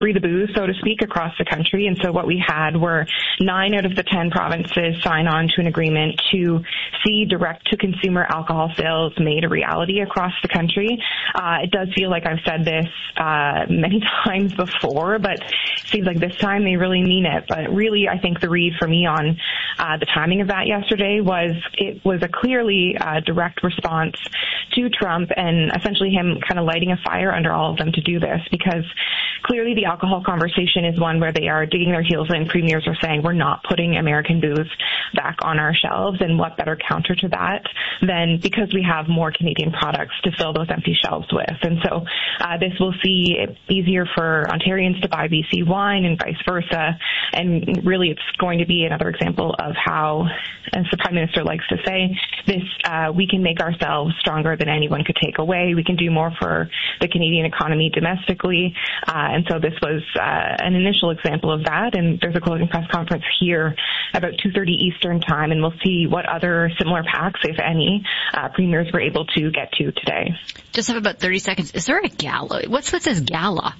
free the booze, so to speak, across the country. And so what we had were 9 out of the 10 provinces sign on to an agreement to see direct-to-consumer alcohol sales made a reality across the country. It does feel like I've said this many times before, but it seems like this time they really mean it. But really, I think the read for me on the timing of that yesterday was it was a clearly direct response to Trump and essentially him kind of lighting a fire under all of them to do this, because clearly the alcohol conversation is one where they are digging their heels in. Premiers are saying we're not putting American booze back on our shelves, and what better counter to that than because we have more Canadian products to fill those empty shelves with. And so this will see it easier for Ontarians to buy BC wine and vice versa. And really it's going to be another example of how, as the Prime Minister likes to say, this we can make ourselves stronger than anyone could take away. We can do more for the Canadian economy domestically. And so this was an initial example of that. And there's a closing press conference here about 2:30 Eastern time, and we'll see what other similar pacts, if any, premiers were able to get to today. Just have about 30 seconds. Is there a gala? What's with this gala?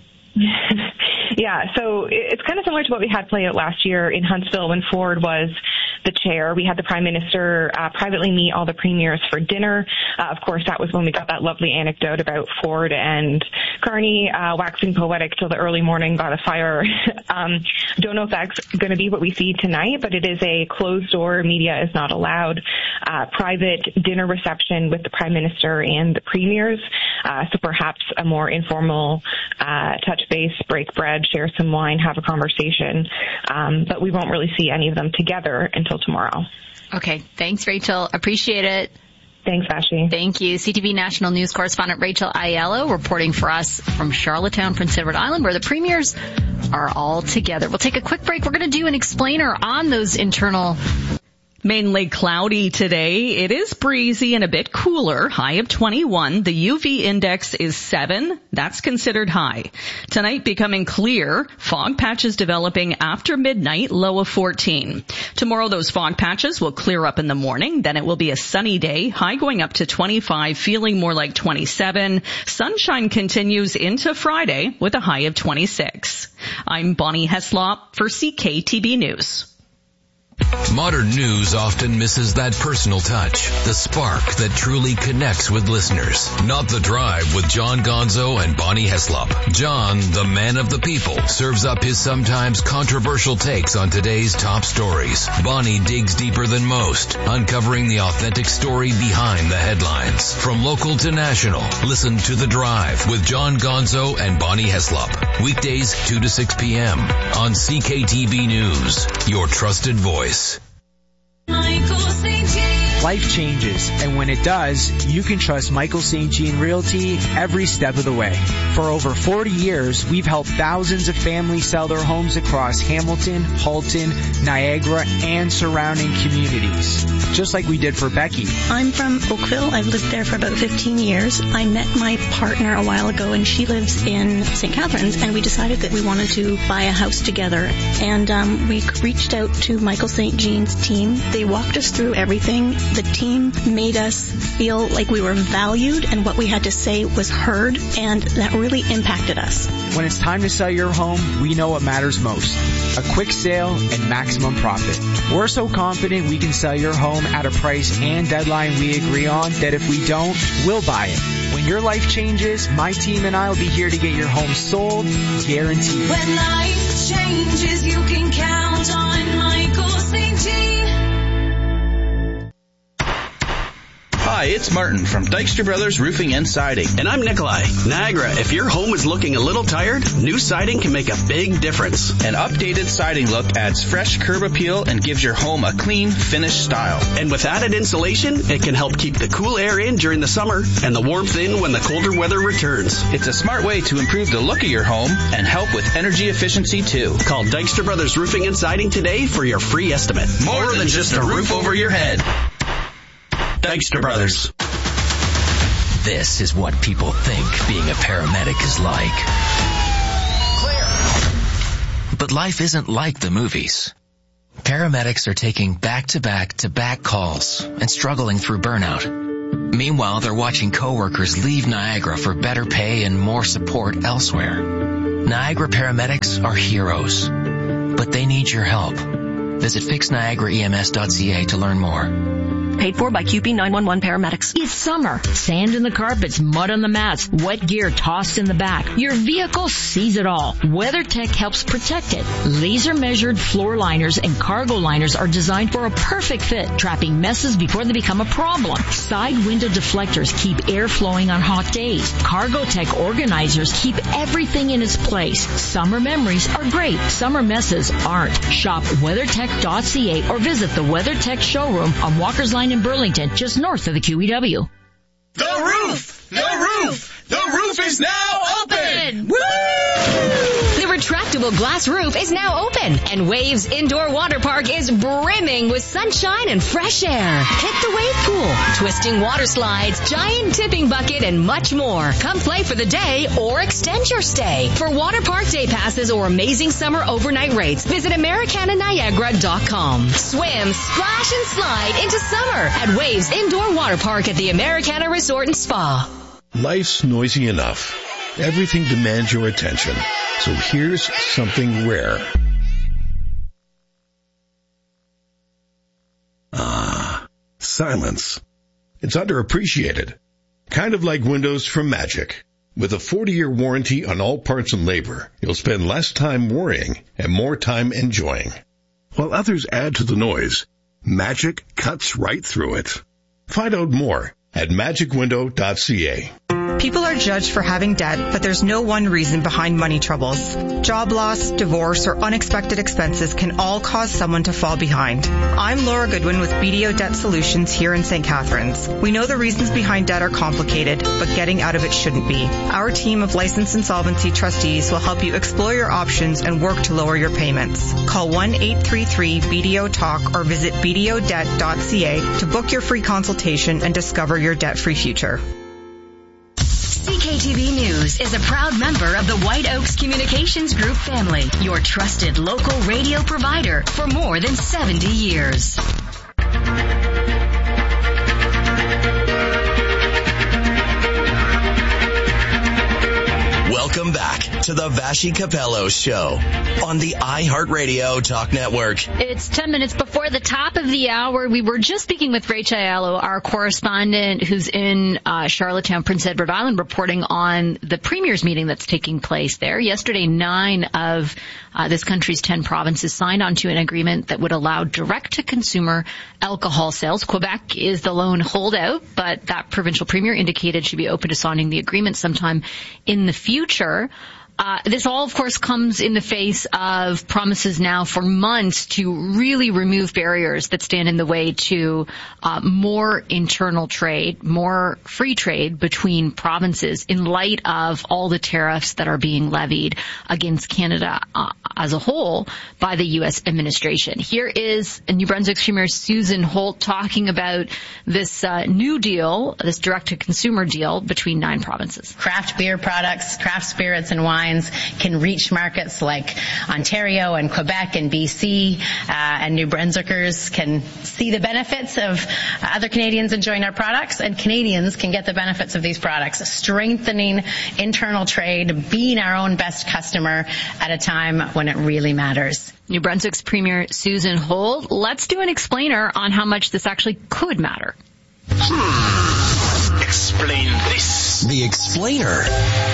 Yeah, so it's kind of similar to what we had play out last year in Huntsville when Ford was the chair. We had the Prime Minister privately meet all the premiers for dinner. Of course, that was when we got that lovely anecdote about Ford and Carney waxing poetic till the early morning by the fire. Don't know if that's going to be what we see tonight, but it is a closed door, media is not allowed, private dinner reception with the Prime Minister and the premiers. So perhaps a more informal touch base, break bread, share some wine, have a conversation. But we won't really see any of them together until tomorrow. Okay. Thanks, Rachel. Appreciate it. Thanks, Ashley. Thank you. CTV National News correspondent Rachel Aiello reporting for us from Charlottetown, Prince Edward Island, where the premiers are all together. We'll take a quick break. We're going to do an explainer on those internal. Mainly cloudy today. It is breezy and a bit cooler. High of 21. The UV index is 7. That's considered high. Tonight becoming clear. Fog patches developing after midnight. Low of 14. Tomorrow those fog patches will clear up in the morning. Then it will be a sunny day. High going up to 25. Feeling more like 27. Sunshine continues into Friday with a high of 26. I'm Bonnie Heslop for CKTB News. Modern news often misses that personal touch, the spark that truly connects with listeners. Not The Drive with John Gonzo and Bonnie Heslop. John, the man of the people, serves up his sometimes controversial takes on today's top stories. Bonnie digs deeper than most, uncovering the authentic story behind the headlines. From local to national, listen to The Drive with John Gonzo and Bonnie Heslop. Weekdays 2 to 6 p.m. on CKTB News, your trusted voice. Life changes, and when it does, you can trust Michael St. Jean Realty every step of the way. For over 40 years, we've helped thousands of families sell their homes across Hamilton, Halton, Niagara, and surrounding communities. Just like we did for Becky. I'm from Oakville. I've lived there for about 15 years. I met my partner a while ago, and she lives in St. Catharines, and we decided that we wanted to buy a house together. And we reached out to Michael St. Jean's team. They walked us through everything. The team made us feel like we were valued and what we had to say was heard, and that really impacted us. When it's time to sell your home, we know what matters most. A quick sale and maximum profit. We're so confident we can sell your home at a price and deadline we agree on that if we don't, we'll buy it. When your life changes, my team and I will be here to get your home sold, guaranteed. When life changes, you can count on Michael St. Jean. Hi, it's Martin from Dykstra Brothers Roofing and Siding. And I'm Nikolai. Niagara, if your home is looking a little tired, new siding can make a big difference. An updated siding look adds fresh curb appeal and gives your home a clean, finished style. And with added insulation, it can help keep the cool air in during the summer and the warmth in when the colder weather returns. It's a smart way to improve the look of your home and help with energy efficiency too. Call Dykstra Brothers Roofing and Siding today for your free estimate. More than just a roof over your head. Dykstra Brothers. This is what people think being a paramedic is like. Clear. But life isn't like the movies. Paramedics are taking back-to-back-to-back calls and struggling through burnout. Meanwhile, they're watching coworkers leave Niagara for better pay and more support elsewhere. Niagara paramedics are heroes, but they need your help. Visit fixniagaraems.ca to learn more. Paid for by QP 911 paramedics. It's summer. Sand in the carpets, mud on the mats, wet gear tossed in the back. Your vehicle sees it all. WeatherTech helps protect it. Laser measured floor liners and cargo liners are designed for a perfect fit, trapping messes before they become a problem. Side window deflectors keep air flowing on hot days. Cargotech organizers keep everything in its place. Summer memories are great. Summer messes aren't. Shop WeatherTech.ca or visit the WeatherTech showroom on Walker's Line in Burlington, just north of the QEW. The roof! The roof! The roof is now open! Woo! The retractable glass roof is now open, and Waves Indoor Water Park is brimming with sunshine and fresh air. Hit the wave pool, twisting water slides, giant tipping bucket, and much more. Come play for the day or extend your stay. For water park day passes or amazing summer overnight rates, visit AmericanaNiagara.com. Swim, splash, and slide into summer at Waves Indoor Water Park at the Americana Resort and Spa. Life's noisy enough. Everything demands your attention. So here's something rare. Silence. It's underappreciated. Kind of like windows from Magic. With a 40-year warranty on all parts and labor, you'll spend less time worrying and more time enjoying. While others add to the noise, Magic cuts right through it. Find out more at magicwindow.ca. People are judged for having debt, but there's no one reason behind money troubles. Job loss, divorce, or unexpected expenses can all cause someone to fall behind. I'm Laura Goodwin with BDO Debt Solutions here in St. Catharines. We know the reasons behind debt are complicated, but getting out of it shouldn't be. Our team of licensed insolvency trustees will help you explore your options and work to lower your payments. Call 1-833-BDO-TALK or visit bdodebt.ca to book your free consultation and discover your debt-free future. CKTV News is a proud member of the White Oaks Communications Group family, your trusted local radio provider for more than 70 years. Welcome back to the Vashi Capello Show on the iHeartRadio Talk Network. It's 10 minutes before the top of the hour. We were just speaking with Rachel Aiello, our correspondent who's in Charlottetown, Prince Edward Island, reporting on the Premier's meeting that's taking place there. Yesterday, 9 of this country's 10 provinces signed onto an agreement that would allow direct-to-consumer alcohol sales. Quebec is the lone holdout, but that provincial premier indicated she'd be open to signing the agreement sometime in the future. This all, of course, comes in the face of promises now for months to really remove barriers that stand in the way to more internal trade, more free trade between provinces in light of all the tariffs that are being levied against Canada as a whole by the U.S. administration. Here is New Brunswick's Premier Susan Holt talking about this new deal, this direct-to-consumer deal between 9 provinces. Craft beer products, craft spirits and wines can reach markets like Ontario and Quebec and BC, and New Brunswickers can see the benefits of other Canadians enjoying our products, and Canadians can get the benefits of these products, strengthening internal trade, being our own best customer at a time when it really matters. New Brunswick's Premier Susan Holt. Let's do an explainer on how much this actually could matter. Explain this. The explainer.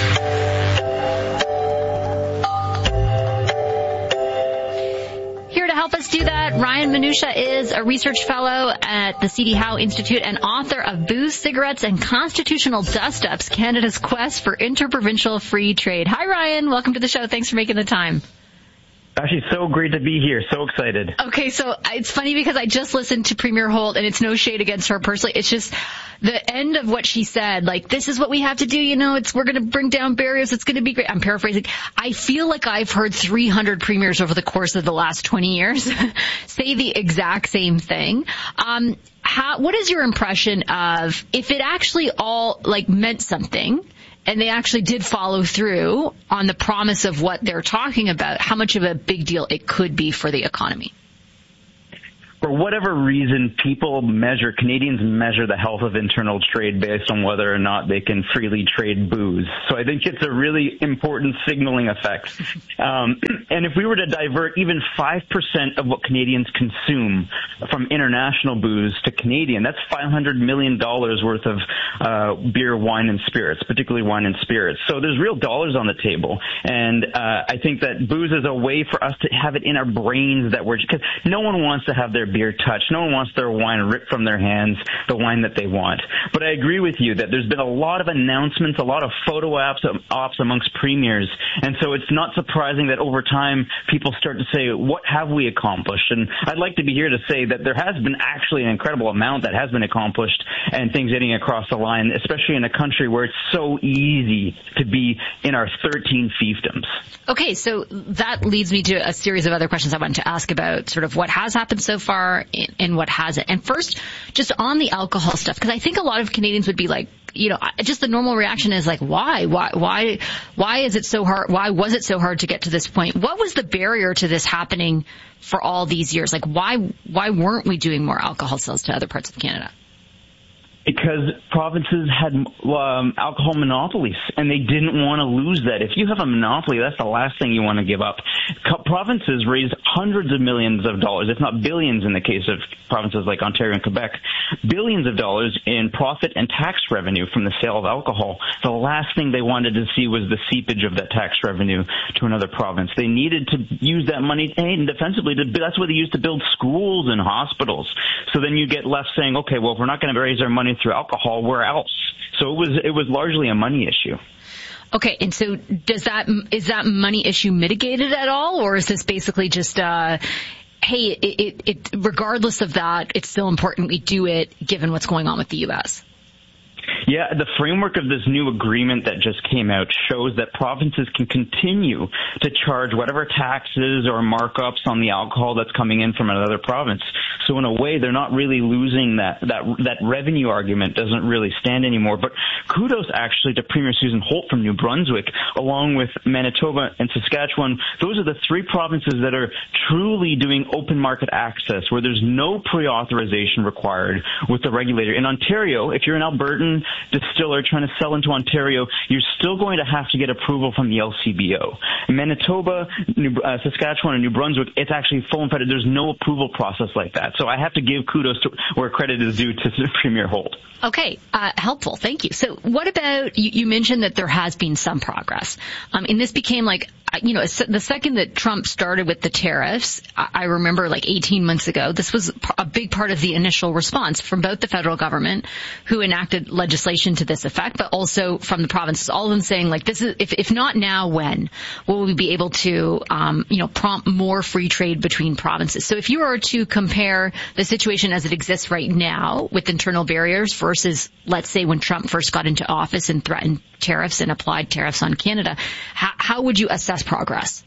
Here to help us do that, Ryan Manusha is a research fellow at the C.D. Howe Institute and author of Booze, Cigarettes, and Constitutional Dust-Ups, Canada's Quest for Interprovincial Free Trade. Hi, Ryan. Welcome to the show. Thanks for making the time. Actually, so great to be here. So excited. Okay, so it's funny because I just listened to Premier Holt, and it's no shade against her personally. It's just the end of what she said, like, this is what we have to do, we're going to bring down barriers, it's going to be great. I'm paraphrasing. I feel like I've heard 300 premiers over the course of the last 20 years say the exact same thing. What is your impression of if it actually all, meant something, and they actually did follow through on the promise of what they're talking about, how much of a big deal it could be for the economy? for whatever reason, Canadians measure the health of internal trade based on whether or not they can freely trade booze. So I think it's a really important signaling effect. And if we were to divert even 5% of what Canadians consume from international booze to Canadian, that's $500 million worth of beer, wine, and spirits, particularly wine and spirits. So there's real dollars on the table. And I think that booze is a way for us to have it in our brains that because no one wants to have their beer touched. No one wants their wine ripped from their hands, the wine that they want. But I agree with you that there's been a lot of announcements, a lot of photo ops amongst premiers. And so it's not surprising that over time people start to say, what have we accomplished? And I'd like to be here to say that there has been actually an incredible amount that has been accomplished and things getting across the line, especially in a country where it's so easy to be in our 13 fiefdoms. Okay, so that leads me to a series of other questions I wanted to ask about sort of what has happened so far and what hasn't. And first, just on the alcohol stuff, because I think a lot of Canadians would be like, just the normal reaction is like, why is it so hard? Why was it so hard to get to this point? What was the barrier to this happening for all these years? Like, why weren't we doing more alcohol sales to other parts of Canada? Because provinces had alcohol monopolies, and they didn't want to lose that. If you have a monopoly, that's the last thing you want to give up. Provinces raised hundreds of millions of dollars, if not billions in the case of provinces like Ontario and Quebec, billions of dollars in profit and tax revenue from the sale of alcohol. The last thing they wanted to see was the seepage of that tax revenue to another province. They needed to use that money defensively. That's what they used to build schools and hospitals. So then you get left saying, okay, well, if we're not going to raise our money through alcohol, where else? So it was largely a money issue. Okay, and so is that money issue mitigated at all, or is this basically just hey, it regardless of that, it's still important we do it given what's going on with the U.S.? Yeah, the framework of this new agreement that just came out shows that provinces can continue to charge whatever taxes or markups on the alcohol that's coming in from another province. So in a way, they're not really losing that revenue argument doesn't really stand anymore. But kudos actually to Premier Susan Holt from New Brunswick, along with Manitoba and Saskatchewan. Those are the three provinces that are truly doing open market access, where there's no pre-authorization required with the regulator. In Ontario, if you're an Albertan distiller trying to sell into Ontario, you're still going to have to get approval from the LCBO. In Manitoba, Saskatchewan, and New Brunswick, it's actually full and fed. There's no approval process like that. So I have to give kudos to where credit is due to Premier Holt. Okay, helpful. Thank you. So what about, you mentioned that there has been some progress. And this became like, the second that Trump started with the tariffs, I remember like 18 months ago, this was a big part of the initial response from both the federal government, who enacted legislation to this effect, but also from the provinces, all of them saying like, this is, if not now, when will we be able to, prompt more free trade between provinces? So if you were to compare the situation as it exists right now with internal barriers versus, let's say, when Trump first got into office and threatened tariffs and applied tariffs on Canada, how would you assess progress?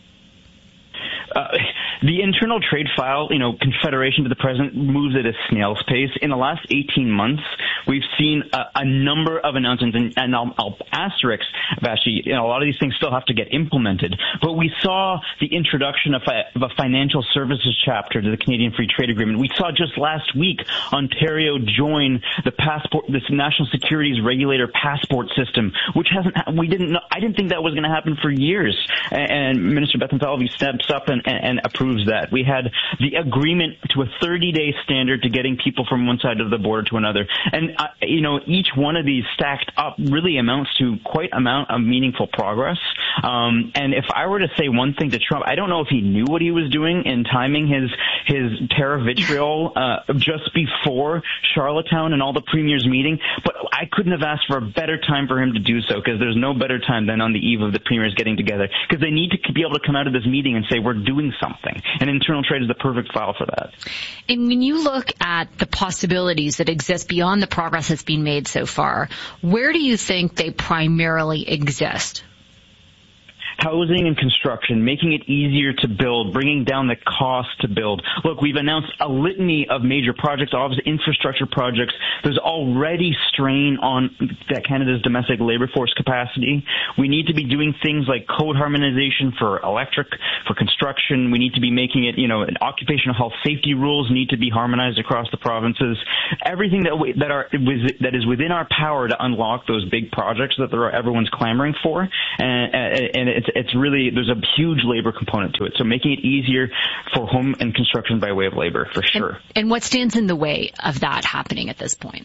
The internal trade file, confederation to the president moves at a snail's pace. In the last 18 months, we've seen a number of announcements, and I'll asterisk, Vashi, a lot of these things still have to get implemented. But we saw the introduction of a financial services chapter to the Canadian Free Trade Agreement. We saw just last week Ontario join this national securities regulator passport system, which I didn't think that was going to happen for years. And Minister Bethlenfalvy steps up and approves that. We had the agreement to a 30-day standard to getting people from one side of the border to another. And, each one of these stacked up really amounts to quite amount of meaningful progress. And if I were to say one thing to Trump, I don't know if he knew what he was doing in timing his tariff vitriol just before Charlottetown and all the premiers meeting, but I couldn't have asked for a better time for him to do so, because there's no better time than on the eve of the premiers getting together, because they need to be able to come out of this meeting and say, we're doing something. And internal trade is the perfect file for that. And when you look at the possibilities that exist beyond the progress that's been made so far, where do you think they primarily exist? housing and construction, making it easier to build, bringing down the cost to build. Look, we've announced a litany of major projects, obviously infrastructure projects. There's already strain on Canada's domestic labor force capacity. We need to be doing things like code harmonization for electric, for construction. We need to be making it, occupational health safety rules need to be harmonized across the provinces. Everything that is within our power to unlock those big projects that everyone's clamoring for. And it's really, there's a huge labor component to it. So making it easier for home and construction by way of labor, for sure. And what stands in the way of that happening at this point?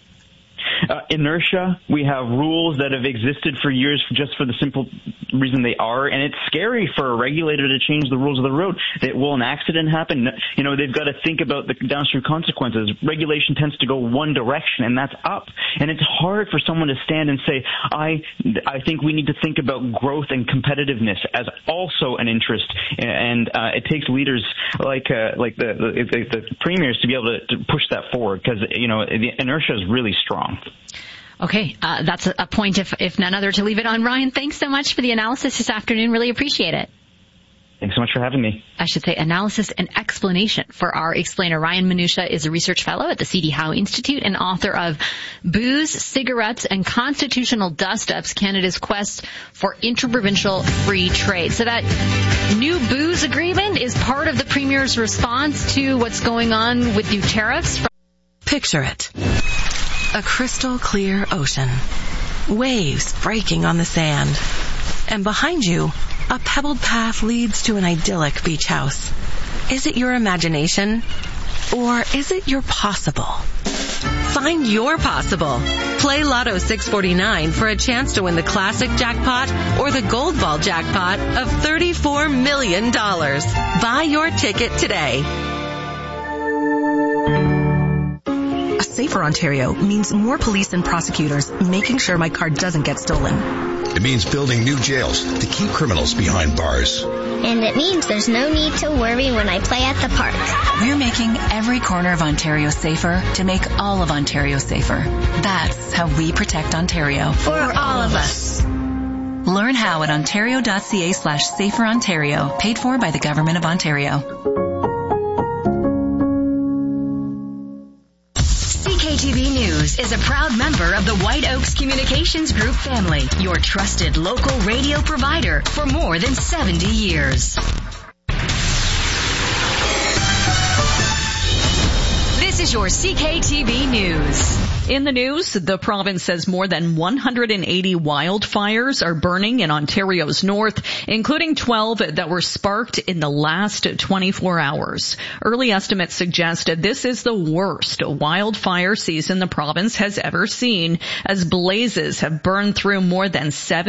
Inertia. We have rules that have existed for years just for the simple reason they are, and it's scary for a regulator to change the rules of the road. Will an accident happen? They've got to think about the downstream consequences. Regulation tends to go one direction, and that's up. And it's hard for someone to stand and say, I think we need to think about growth and competitiveness as also an interest. And it takes leaders like the premiers to be able to push that forward, because the inertia is really strong. Okay, that's a point, if none other, to leave it on. Ryan, thanks so much for the analysis this afternoon. Really appreciate it. Thanks so much for having me. I should say analysis and explanation for our explainer. Ryan Manusha is a research fellow at the C.D. Howe Institute and author of Booze, Cigarettes, and Constitutional Dust-Ups, Canada's Quest for Interprovincial Free Trade. So that new booze agreement is part of the Premier's response to what's going on with new tariffs. Picture it. A crystal clear ocean. Waves breaking on the sand. And behind you, a pebbled path leads to an idyllic beach house. Is it your imagination? Or is it your possible? Find your possible. Play Lotto 649 for a chance to win the classic jackpot or the gold ball jackpot of $34 million. Buy your ticket today. Safer Ontario means more police and prosecutors making sure my car doesn't get stolen. It means building new jails to keep criminals behind bars. And it means there's no need to worry when I play at the park. We're making every corner of Ontario safer to make all of Ontario safer. That's how we protect Ontario. For all of us. Learn how at ontario.ca/saferontario, paid for by the Government of Ontario. CKTV News is a proud member of the White Oaks Communications Group family, your trusted local radio provider for more than 70 years. This is your CKTV News. In the news, the province says more than 180 wildfires are burning in Ontario's north, including 12 that were sparked in the last 24 hours. Early estimates suggested this is the worst wildfire season the province has ever seen, as blazes have burned through more than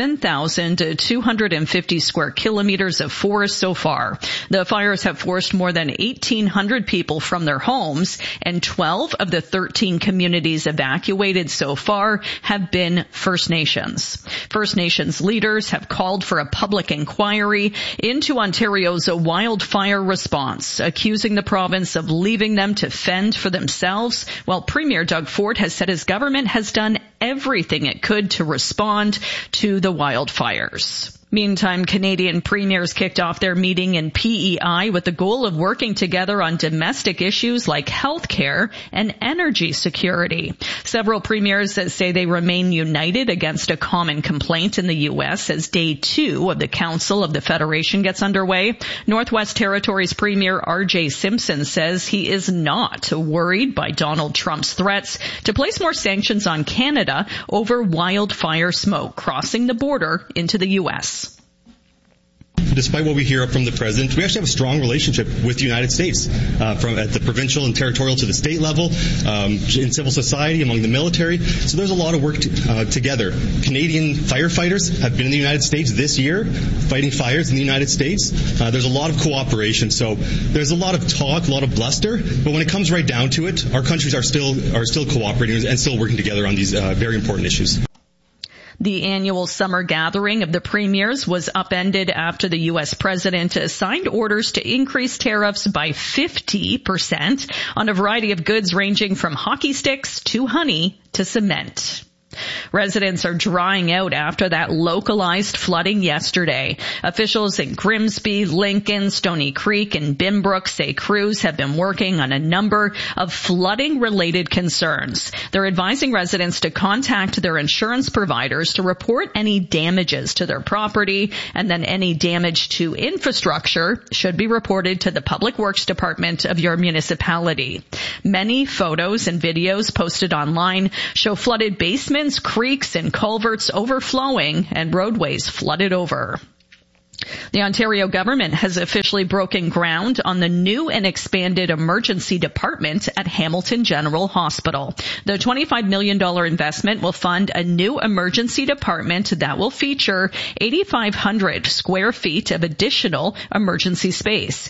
7,250 square kilometers of forest so far. The fires have forced more than 1,800 people from their homes, and 12 of the 13 communities evacuated so far have been First Nations. First Nations leaders have called for a public inquiry into Ontario's wildfire response, accusing the province of leaving them to fend for themselves, while Premier Doug Ford has said his government has done everything it could to respond to the wildfires. Meantime, Canadian premiers kicked off their meeting in PEI with the goal of working together on domestic issues like health care and energy security. Several premiers say they remain united against a common complaint in the U.S. as Day 2 of the Council of the Federation gets underway. Northwest Territories Premier R.J. Simpson says he is not worried by Donald Trump's threats to place more sanctions on Canada over wildfire smoke crossing the border into the U.S. Despite what we hear from the president, we actually have a strong relationship with the United States, from at the provincial and territorial to the state level, in civil society, among the military. So there's a lot of work together. Canadian firefighters have been in the United States this year, fighting fires in the United States. There's a lot of cooperation. So there's a lot of talk, a lot of bluster, but when it comes right down to it, our countries are still cooperating and still working together on these very important issues. The annual summer gathering of the premiers was upended after the U.S. president signed orders to increase tariffs by 50% on a variety of goods ranging from hockey sticks to honey to cement. Residents are drying out after that localized flooding yesterday. Officials in Grimsby, Lincoln, Stony Creek, and Binbrook say crews have been working on a number of flooding-related concerns. They're advising residents to contact their insurance providers to report any damages to their property, and then any damage to infrastructure should be reported to the Public Works Department of your municipality. Many photos and videos posted online show flooded basements, creeks, and culverts overflowing and roadways flooded over. The Ontario government has officially broken ground on the new and expanded emergency department at Hamilton General Hospital. The $25 million investment will fund a new emergency department that will feature 8,500 square feet of additional emergency space.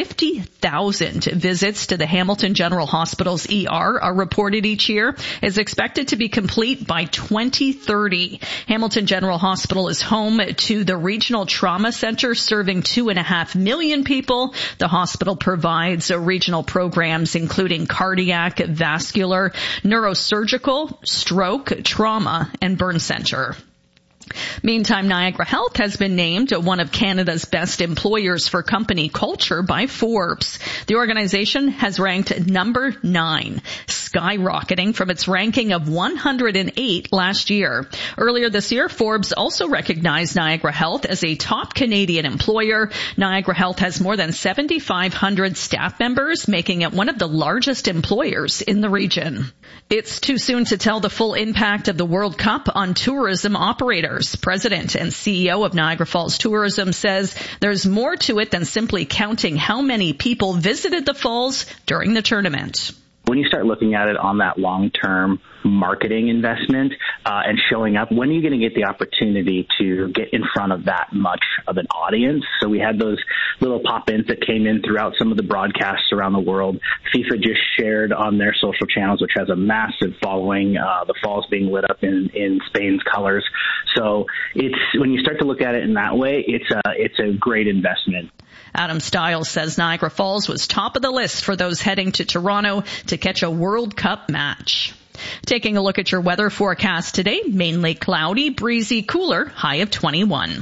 50,000 visits to the Hamilton General Hospital's ER are reported each year, is expected to be complete by 2030. Hamilton General Hospital is home to the Regional Trauma Center, serving 2.5 million people. The hospital provides regional programs including cardiac, vascular, neurosurgical, stroke, trauma, and burn center. Meantime, Niagara Health has been named one of Canada's best employers for company culture by Forbes. The organization has ranked number 9, skyrocketing from its ranking of 108 last year. Earlier this year, Forbes also recognized Niagara Health as a top Canadian employer. Niagara Health has more than 7,500 staff members, making it one of the largest employers in the region. It's too soon to tell the full impact of the World Cup on tourism operators. President and CEO of Niagara Falls Tourism says there's more to it than simply counting how many people visited the falls during the tournament. When you start looking at it on that long-term marketing investment and showing up, when are you going to get the opportunity to get in front of that much of an audience? So we had those little pop-ins that came in throughout some of the broadcasts around the world. FIFA just shared on their social channels, which has a massive following, the falls being lit up in Spain's colors. So it's when you start to look at it in that way, it's a great investment. Adam Stiles says Niagara Falls was top of the list for those heading to Toronto to catch a World Cup match. Taking a look at your weather forecast today, mainly cloudy, breezy, cooler, high of 21.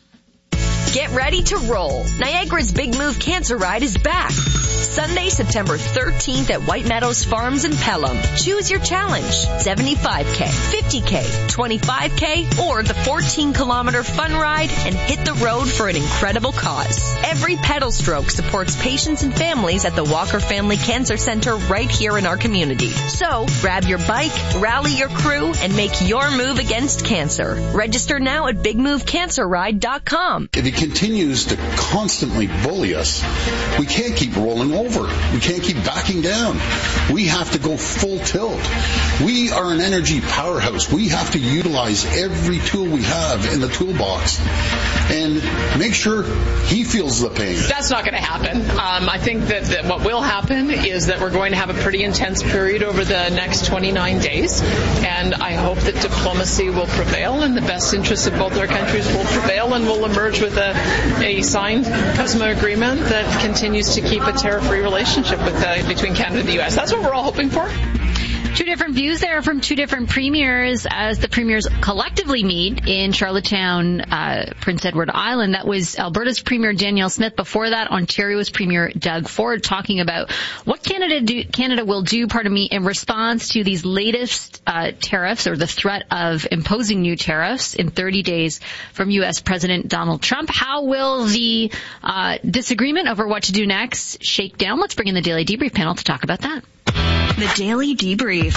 Get ready to roll. Niagara's Big Move Cancer Ride is back. Sunday, September 13th at White Meadows Farms in Pelham. Choose your challenge. 75K, 50K, 25K, or the 14-kilometer fun ride and hit the road for an incredible cause. Every pedal stroke supports patients and families at the Walker Family Cancer Center right here in our community. So, grab your bike, rally your crew, and make your move against cancer. Register now at bigmovecancerride.com. If he continues to constantly bully us, we can't keep rolling over. We can't keep backing down. We have to go full tilt. We are an energy powerhouse. We have to utilize every tool we have in the toolbox and make sure he feels the pain. That's not going to happen. I think that what will happen is that we're going to have a pretty intense period over the next 29 days, and I hope that diplomacy will prevail and the best interests of both our countries will prevail, and we'll emerge with a signed CUSMA agreement that continues to keep a tariff-free relationship between Canada and the U.S. That's what we're all hoping for. Two different views there from two different premiers as the premiers collectively meet in Charlottetown, Prince Edward Island. That was Alberta's Premier Danielle Smith. Before that, Ontario's Premier Doug Ford talking about what Canada will do, in response to these latest tariffs, or the threat of imposing new tariffs in 30 days from U.S. President Donald Trump. How will the disagreement over what to do next shake down? Let's bring in the Daily Debrief panel to talk about that. The Daily Debrief.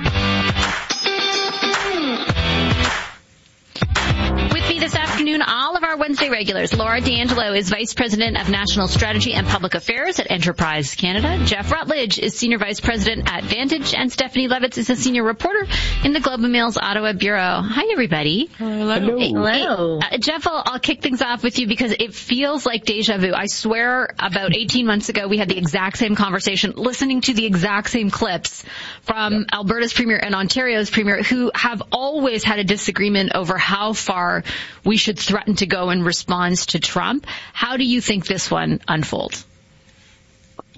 With me this afternoon, all of our Wednesday regulars. Laura D'Angelo is Vice President of National Strategy and Public Affairs at Enterprise Canada. Jeff Rutledge is Senior Vice President at Vantage. And Stephanie Levitz is a Senior Reporter in the Globe and Mail's Ottawa Bureau. Hi, everybody. Hello. Jeff, I'll kick things off with you because it feels like deja vu. I swear about 18 months ago, we had the exact same conversation, listening to the exact same clips from Alberta's Premier and Ontario's Premier, who have always had a disagreement over how far we should threaten to go in response to Trump. How do you think this one unfolds?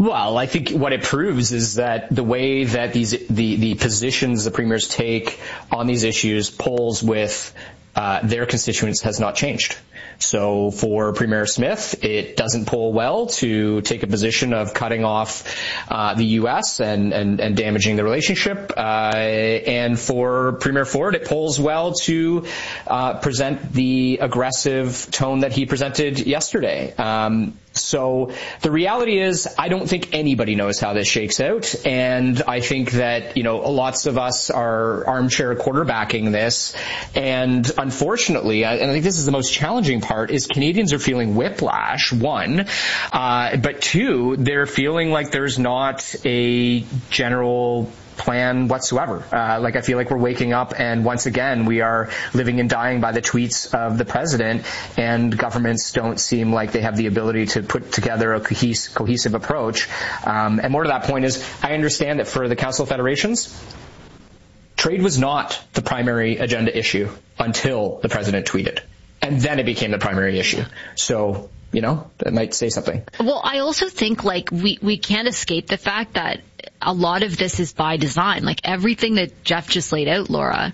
Well, I think what it proves is that the way that the positions the premiers take on these issues polls with their constituents has not changed. So for Premier Smith, it doesn't poll well to take a position of cutting off the U.S. and damaging the relationship. And for Premier Ford, it polls well to present the aggressive tone that he presented yesterday. So the reality is, I don't think anybody knows how this shakes out. And I think that, lots of us are armchair quarterbacking this. And unfortunately, and I think this is the most challenging part, is Canadians are feeling whiplash, one. But two, they're feeling like there's not a general plan whatsoever. I feel like we're waking up and once again we are living and dying by the tweets of the president, and governments don't seem like they have the ability to put together a cohesive approach. And more to that point is, I understand that for the Council of Federations, trade was not the primary agenda issue until the president tweeted. And then it became the primary issue. So, that might say something. Well, I also think we can't escape the fact that a lot of this is by design. Everything that Jeff just laid out, Laura,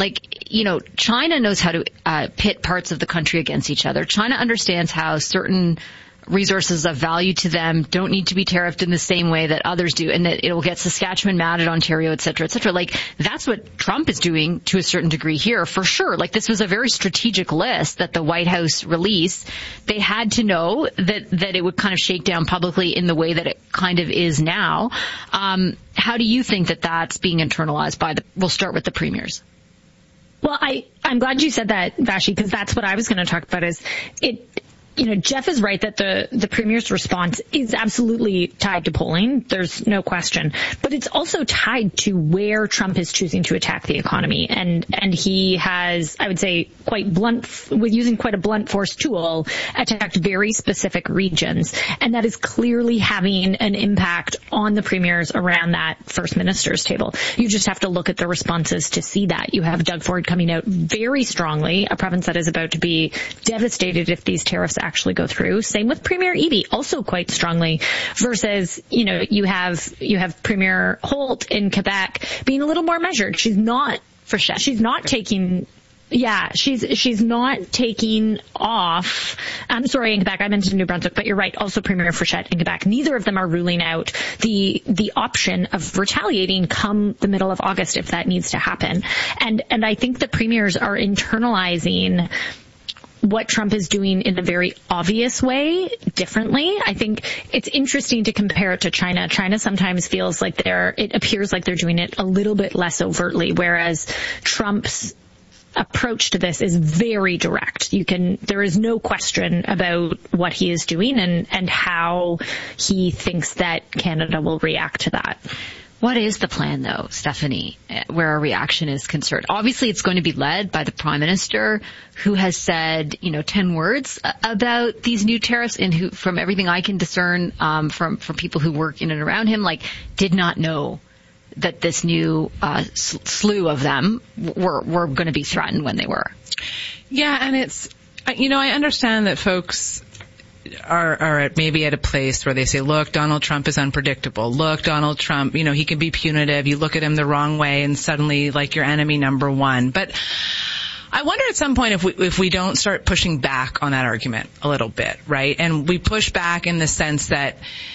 China knows how to pit parts of the country against each other. China understands how certain resources of value to them don't need to be tariffed in the same way that others do, and that it will get Saskatchewan mad at Ontario, et cetera, et cetera. That's what Trump is doing to a certain degree here, for sure. This was a very strategic list that the White House released. They had to know that it would kind of shake down publicly in the way that it kind of is now. How do you think that that's being internalized we'll start with the premiers? Well, I'm glad you said that, Vashi, because that's what I was going to talk about Jeff is right that the premier's response is absolutely tied to polling. There's no question. But it's also tied to where Trump is choosing to attack the economy. And he has, I would say, with using quite a blunt force tool, attacked very specific regions. And that is clearly having an impact on the premiers around that first minister's table. You just have to look at the responses to see that. You have Doug Ford coming out very strongly, a province that is about to be devastated if these tariffs actually go through. Same with Premier Eby, also quite strongly, versus, you have Premier Holt in Quebec being a little more measured. She's not taking off. I'm sorry, in Quebec, I mentioned New Brunswick, but you're right. Also Premier Frechette in Quebec. Neither of them are ruling out the option of retaliating come the middle of August if that needs to happen. And I think the premiers are internalizing what Trump is doing in a very obvious way differently. I think it's interesting to compare it to China. China sometimes feels like it appears like they're doing it a little bit less overtly, whereas Trump's approach to this is very direct. There is no question about what he is doing and how he thinks that Canada will react to that. What is the plan, though, Stephanie, where our reaction is concerned? Obviously, it's going to be led by the Prime Minister, who has said, 10 words about these new tariffs, and who, from everything I can discern from people who work in and around him, did not know that this new slew of them were going to be threatened when they were. Yeah, and it's, I understand that folks are maybe at a place where they say, look, Donald Trump is unpredictable. Look, Donald Trump, he can be punitive. You look at him the wrong way and suddenly you're enemy number one. But I wonder at some point if we don't start pushing back on that argument a little bit, right? And we push back in the sense that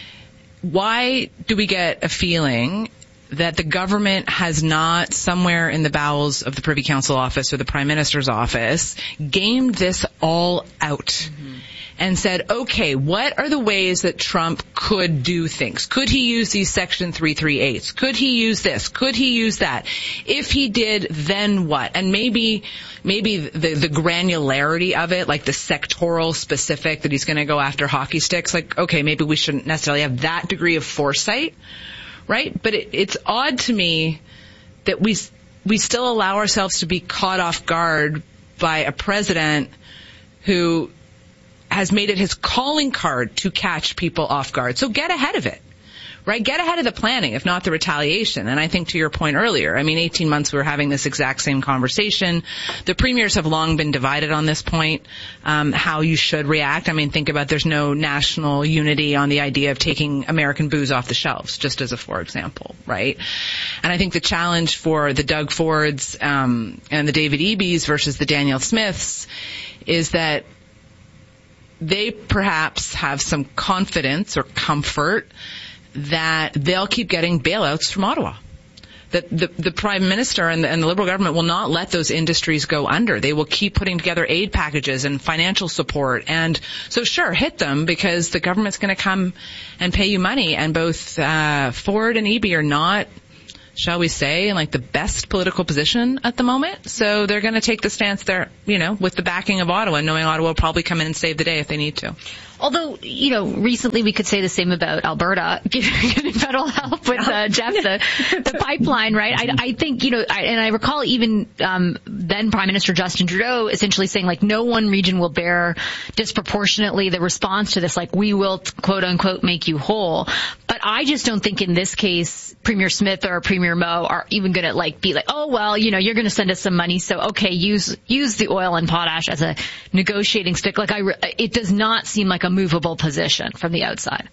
why do we get a feeling that the government has not, somewhere in the bowels of the Privy Council office or the Prime Minister's office, gamed this all out? Mm-hmm. And said, okay, what are the ways that Trump could do things? Could he use these Section 338s? Could he use this? Could he use that? If he did, then what? And maybe the granularity of it, the sectoral specific that he's going to go after hockey sticks, okay, maybe we shouldn't necessarily have that degree of foresight, right? But it's odd to me that we still allow ourselves to be caught off guard by a president who has made it his calling card to catch people off guard. So get ahead of it, right? Get ahead of the planning, if not the retaliation. And I think to your point earlier, 18 months we were having this exact same conversation. The premiers have long been divided on this point, how you should react. Think about there's no national unity on the idea of taking American booze off the shelves, just as a for example, right? And I think the challenge for the Doug Fords and the David Ebes versus the Danielle Smiths is that they perhaps have some confidence or comfort that they'll keep getting bailouts from Ottawa. That the Prime Minister and the Liberal government will not let those industries go under. They will keep putting together aid packages and financial support. And so sure, hit them, because the government's going to come and pay you money. And both Ford and Eby are not, shall we say, in the best political position at the moment. So they're going to take the stance there, with the backing of Ottawa, knowing Ottawa will probably come in and save the day if they need to. Although, recently we could say the same about Alberta, getting federal help with, Jeff, the pipeline, right? I think, and I recall even, then Prime Minister Justin Trudeau essentially saying, no one region will bear disproportionately the response to this, we will, quote unquote, make you whole. But I just don't think in this case, Premier Smith or Premier Moe are even going to be oh, well, you're going to send us some money. So, okay, use the oil and potash as a negotiating stick. It does not seem like a movable position from the outside.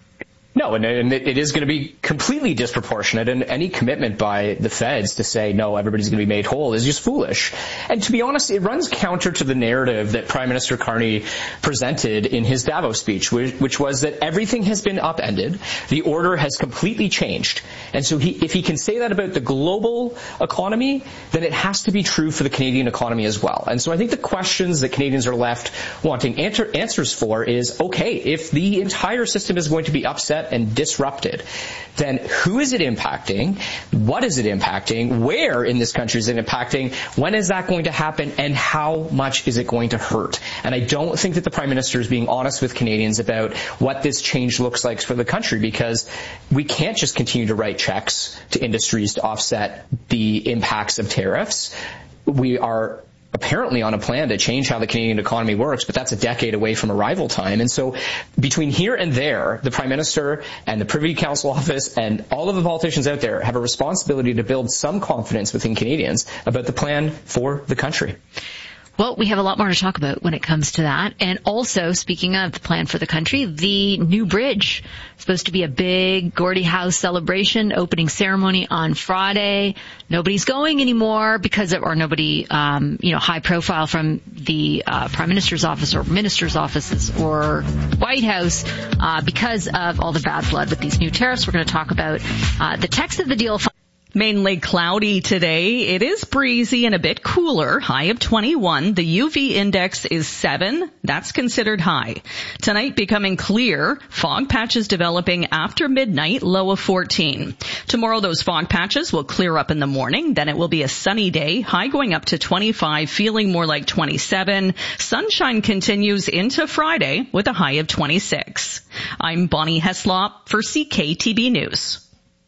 No, and it is going to be completely disproportionate, and any commitment by the feds to say, no, everybody's going to be made whole is just foolish. And to be honest, it runs counter to the narrative that Prime Minister Carney presented in his Davos speech, which was that everything has been upended, the order has completely changed. And so if he can say that about the global economy, then it has to be true for the Canadian economy as well. And so I think the questions that Canadians are left wanting answers for is, okay, if the entire system is going to be upset and disrupted, then who is it impacting? What is it impacting? Where in this country is it impacting? When is that going to happen? And how much is it going to hurt? And I don't think that the Prime Minister is being honest with Canadians about what this change looks like for the country, because we can't just continue to write checks to industries to offset the impacts of tariffs. We are apparently on a plan to change how the Canadian economy works, but that's a decade away from arrival time. And so between here and there, the Prime Minister and the Privy Council office and all of the politicians out there have a responsibility to build some confidence within Canadians about the plan for the country. Well, we have a lot more to talk about when it comes to that. And also, speaking of the plan for the country, the new bridge. Supposed to be a big Gordie House celebration, opening ceremony on Friday. Nobody's going anymore or nobody, high profile from the Prime Minister's office or Minister's offices or White House, because of all the bad blood with these new tariffs. We're going to talk about the text of the deal. Mainly cloudy today. It is breezy and a bit cooler. High of 21. The UV index is 7. That's considered high. Tonight becoming clear. Fog patches developing after midnight. Low of 14. Tomorrow those fog patches will clear up in the morning. Then it will be a sunny day. High going up to 25. Feeling more like 27. Sunshine continues into Friday with a high of 26. I'm Bonnie Heslop for CKTB News.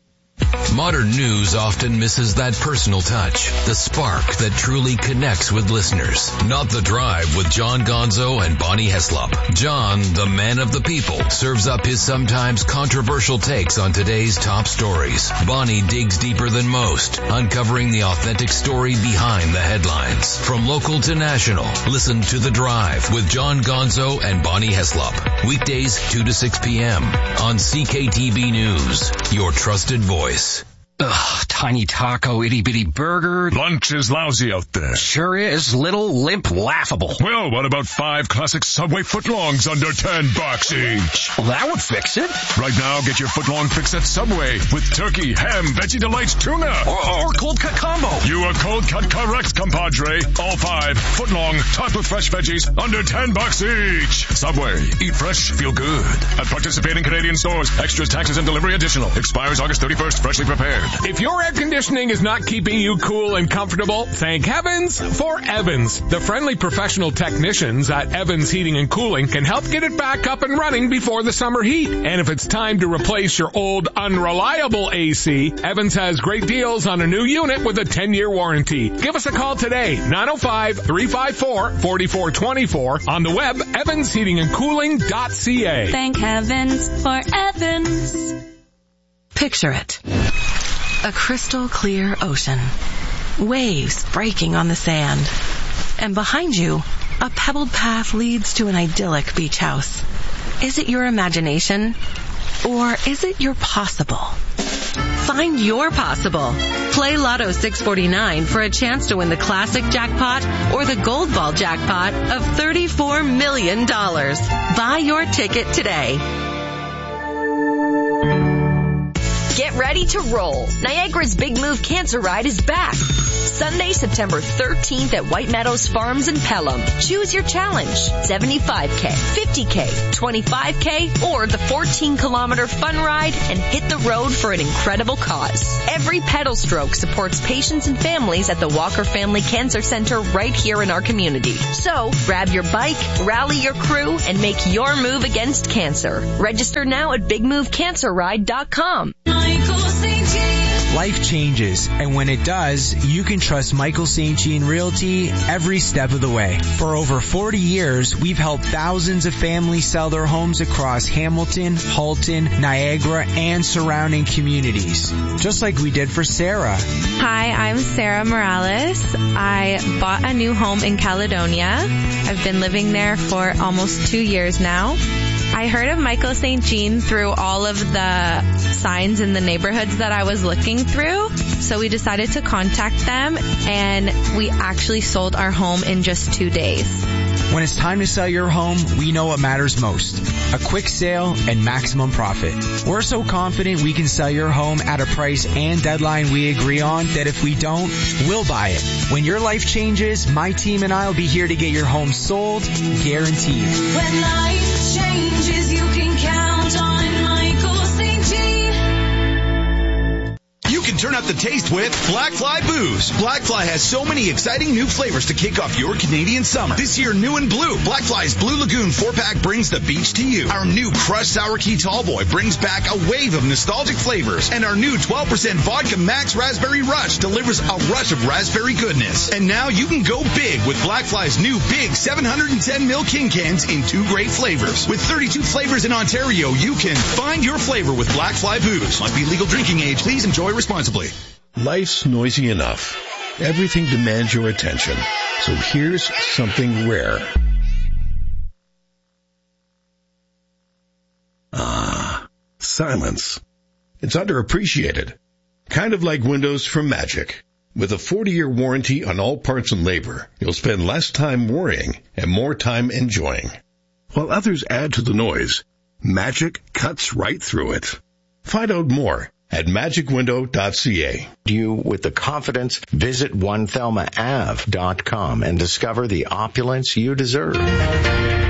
Modern news often misses that personal touch, the spark that truly connects with listeners. Not The Drive with John Gonzo and Bonnie Heslop. John, the man of the people, serves up his sometimes controversial takes on today's top stories. Bonnie digs deeper than most, uncovering the authentic story behind the headlines. From local to national, listen to The Drive with John Gonzo and Bonnie Heslop. Weekdays 2 to 6 p.m. on CKTB News, your trusted voice. Ugh, tiny taco, itty-bitty burger. Lunch is lousy out there. Sure is. Little, limp, laughable. Well, what about 5 classic Subway footlongs under $10 each? Well, that would fix it. Right now, get your footlong fix at Subway with turkey, ham, Veggie Delights, tuna. Or cold cut combo. You are cold cut correct, compadre. All 5 footlong, topped with fresh veggies, under $10 each. Subway. Eat fresh, feel good. At participating Canadian stores. Extras, taxes, and delivery additional. Expires August 31st. Freshly prepared. If your air conditioning is not keeping you cool and comfortable, thank heavens for Evans. The friendly professional technicians at Evans Heating and Cooling can help get it back up and running before the summer heat. And if it's time to replace your old unreliable AC, Evans has great deals on a new unit with a 10-year warranty. Give us a call today, 905-354-4424, on the web, evansheatingandcooling.ca. Thank heavens for Evans. Picture it. A crystal clear ocean. Waves breaking on the sand. And behind you, a pebbled path leads to an idyllic beach house. Is it your imagination? Or is it your possible? Find your possible. Play Lotto 649 for a chance to win the classic jackpot or the gold ball jackpot of $34 million. Buy your ticket today. Get ready to roll. Niagara's Big Move Cancer Ride is back. Sunday, September 13th at White Meadows Farms in Pelham. Choose your challenge. 75K, 50K, 25K, or the 14-kilometer fun ride and hit the road for an incredible cause. Every pedal stroke supports patients and families at the Walker Family Cancer Center right here in our community. So, grab your bike, rally your crew, and make your move against cancer. Register now at bigmovecancerride.com. Life changes, and when it does, you can trust Michael St. Jean Realty every step of the way. For over 40 years, we've helped thousands of families sell their homes across Hamilton, Halton, Niagara, and surrounding communities. Just like we did for Sarah. Hi, I'm Sarah Morales. I bought a new home in Caledonia. I've been living there for almost 2 years now. I heard of Michael St. Jean through all of the signs in the neighborhoods that I was looking through. So we decided to contact them, and we actually sold our home in just 2 days. When it's time to sell your home, we know what matters most. A quick sale and maximum profit. We're so confident we can sell your home at a price and deadline we agree on that if we don't, we'll buy it. When your life changes, my team and I will be here to get your home sold, guaranteed. When life changes, you can count on Michael St. Jean. You can turn up the taste with Black Fly Booze. Black Fly has so many exciting new flavors to kick off your Canadian summer. This year, new and blue, Black Fly's Blue Lagoon 4-pack brings the beach to you. Our new Crushed Sour Key Tallboy brings back a wave of nostalgic flavors. And our new 12% Vodka Max Raspberry Rush delivers a rush of raspberry goodness. And now you can go big with Black Fly's new big 710ml King Cans in 2 great flavors. With 32 flavors in Ontario, you can find your flavor with Black Fly Booze. Must be legal drinking age. Please enjoy responsibly. Life's noisy enough. Everything demands your attention. So here's something rare. Silence. It's underappreciated. Kind of like windows from Magic. With a 40-year warranty on all parts and labor, you'll spend less time worrying and more time enjoying. While others add to the noise, Magic cuts right through it. Find out more at magicwindow.ca. You with the confidence, visit onethelmaave.com and discover the opulence you deserve.